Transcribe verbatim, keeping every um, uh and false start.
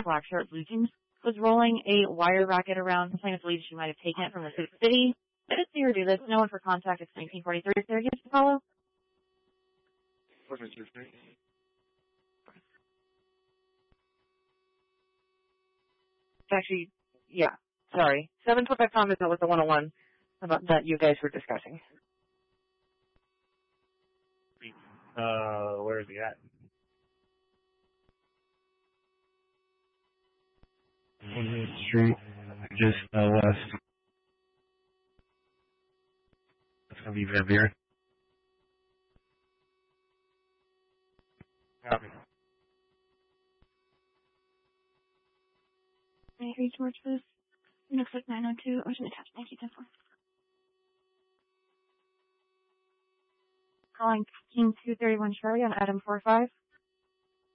black shirt, blue jeans, was rolling a wire racket around. The plaintiff believes she might have taken it from the city. I did see her do this. No one for contact. It's nineteen forty-three. Is there a case to follow? What's your street? It's actually, yeah, sorry. seven twenty-five Tom is not with the one oh one about that you guys were discussing. Uh, where is he at? twentieth Street, just uh, west. That's gonna be Van Buren. Copy. May I reach George, please? Looks like nine oh two, Ocean Attached. Thank you, ten four. Calling fifteen two thirty-one Charlie on item four five.